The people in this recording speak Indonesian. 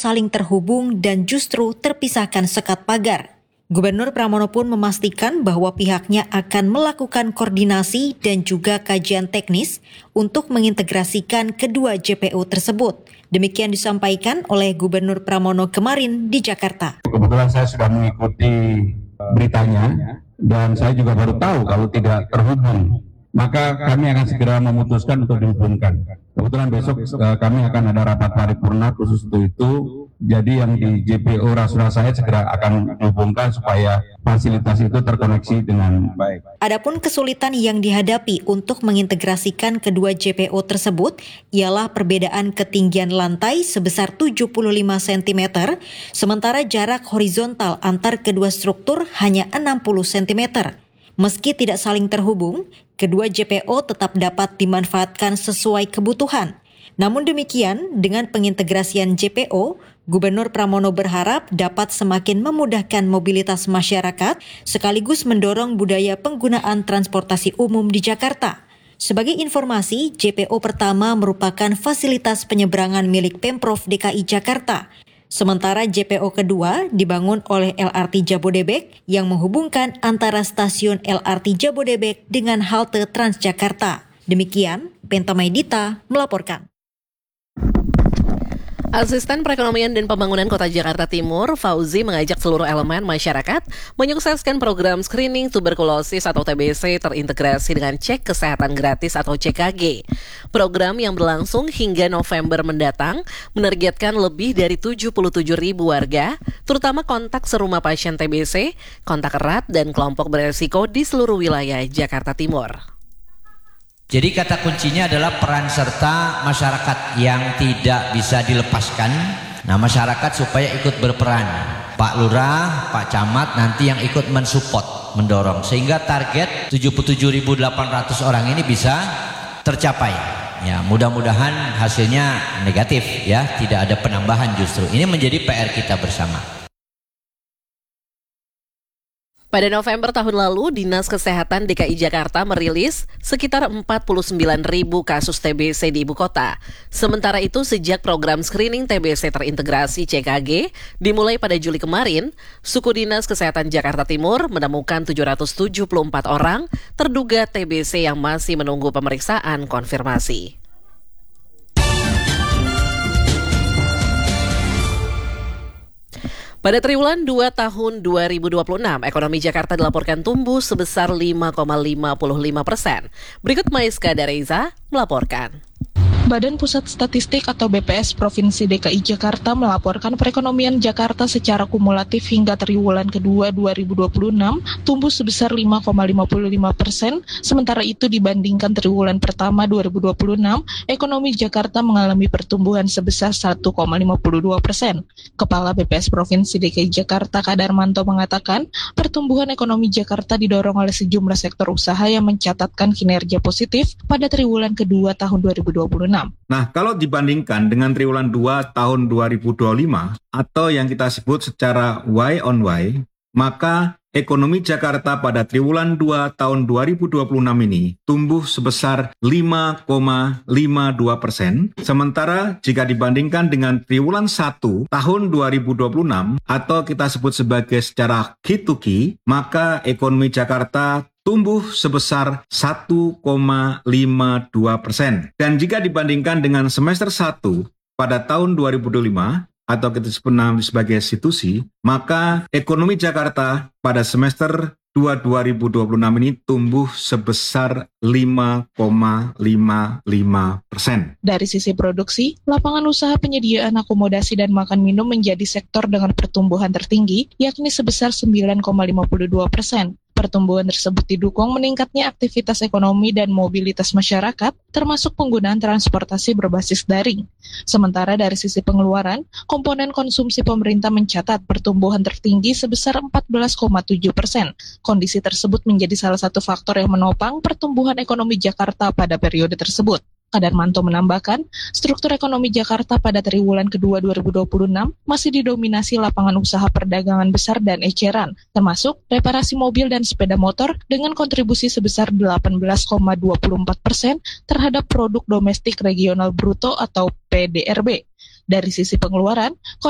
saling terhubung dan justru terpisahkan sekat pagar. Gubernur Pramono pun memastikan bahwa pihaknya akan melakukan koordinasi dan juga kajian teknis untuk mengintegrasikan kedua JPO tersebut. Demikian disampaikan oleh Gubernur Pramono kemarin di Jakarta. Kebetulan saya sudah mengikuti beritanya dan saya juga baru tahu kalau tidak terhubung. Maka kami akan segera memutuskan untuk dihubungkan. Kebetulan besok kami akan ada rapat paripurna khusus untuk itu. Jadi yang di JPO Rasuna Said segera akan dihubungkan supaya fasilitas itu terkoneksi dengan baik. Adapun kesulitan yang dihadapi untuk mengintegrasikan kedua JPO tersebut ialah perbedaan ketinggian lantai sebesar 75 cm, sementara jarak horizontal antar kedua struktur hanya 60 cm. Meski tidak saling terhubung, kedua JPO tetap dapat dimanfaatkan sesuai kebutuhan. Namun demikian, dengan pengintegrasian JPO, Gubernur Pramono berharap dapat semakin memudahkan mobilitas masyarakat sekaligus mendorong budaya penggunaan transportasi umum di Jakarta. Sebagai informasi, JPO pertama merupakan fasilitas penyeberangan milik Pemprov DKI Jakarta. Sementara JPO kedua dibangun oleh LRT Jabodebek yang menghubungkan antara stasiun LRT Jabodebek dengan halte Transjakarta. Demikian, Penta Maidita melaporkan. Asisten Perekonomian dan Pembangunan Kota Jakarta Timur, Fauzi, mengajak seluruh elemen masyarakat menyukseskan program screening tuberkulosis atau TBC terintegrasi dengan cek kesehatan gratis atau CKG. Program yang berlangsung hingga November mendatang menargetkan lebih dari 77.000 warga, terutama kontak serumah pasien TBC, kontak erat, dan kelompok beresiko di seluruh wilayah Jakarta Timur. Jadi kata kuncinya adalah peran serta masyarakat yang tidak bisa dilepaskan. Nah, masyarakat supaya ikut berperan. Pak Lurah, Pak Camat nanti yang ikut mensupport, mendorong. Sehingga target 77.800 orang ini bisa tercapai. Ya, mudah-mudahan hasilnya negatif ya, tidak ada penambahan justru. Ini menjadi PR kita bersama. Pada November tahun lalu, Dinas Kesehatan DKI Jakarta merilis sekitar 49.000 kasus TBC di ibu kota. Sementara itu, sejak program screening TBC terintegrasi CKG dimulai pada Juli kemarin, Suku Dinas Kesehatan Jakarta Timur menemukan 774 orang terduga TBC yang masih menunggu pemeriksaan konfirmasi. Pada triwulan 2 tahun 2026, ekonomi Jakarta dilaporkan tumbuh sebesar 5,55%. Berikut Maiska Dareza melaporkan. Badan Pusat Statistik atau BPS Provinsi DKI Jakarta melaporkan perekonomian Jakarta secara kumulatif hingga triwulan kedua 2026 tumbuh sebesar 5,55%, sementara itu dibandingkan triwulan pertama 2026, ekonomi Jakarta mengalami pertumbuhan sebesar 1,52%. Kepala BPS Provinsi DKI Jakarta Kadarmanto mengatakan, pertumbuhan ekonomi Jakarta didorong oleh sejumlah sektor usaha yang mencatatkan kinerja positif pada triwulan kedua tahun 2026. Nah, kalau dibandingkan dengan triwulan 2 tahun 2025 atau yang kita sebut secara Y on Y, maka ekonomi Jakarta pada triwulan 2 tahun 2026 ini tumbuh sebesar 5,52%. Sementara jika dibandingkan dengan triwulan 1 tahun 2026 atau kita sebut sebagai secara Q2Q, maka ekonomi Jakarta tumbuh sebesar 1,52%. Dan jika dibandingkan dengan semester 1 pada tahun 2025, atau kita sebut sebagai institusi, maka ekonomi Jakarta pada semester 2026 ini tumbuh sebesar 5,55%. Dari sisi produksi, lapangan usaha penyediaan akomodasi dan makan minum menjadi sektor dengan pertumbuhan tertinggi, yakni sebesar 9,52%. Pertumbuhan tersebut didukung meningkatnya aktivitas ekonomi dan mobilitas masyarakat, termasuk penggunaan transportasi berbasis daring. Sementara dari sisi pengeluaran, komponen konsumsi pemerintah mencatat pertumbuhan tertinggi sebesar 14,7%. Kondisi tersebut menjadi salah satu faktor yang menopang pertumbuhan ekonomi Jakarta pada periode tersebut. Kadarmanto menambahkan, struktur ekonomi Jakarta pada triwulan kedua 2026 masih didominasi lapangan usaha perdagangan besar dan eceran, termasuk reparasi mobil dan sepeda motor dengan kontribusi sebesar 18,24% terhadap produk domestik regional bruto atau PDRB. Dari sisi pengeluaran,